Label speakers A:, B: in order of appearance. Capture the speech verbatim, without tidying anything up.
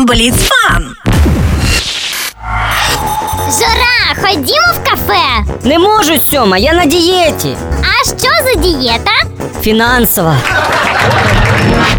A: Бліцфан.
B: Жора, ходімо в кафе.
C: Не можу, Сьома, я на дієті.
B: А що за дієта?
C: Фінансова.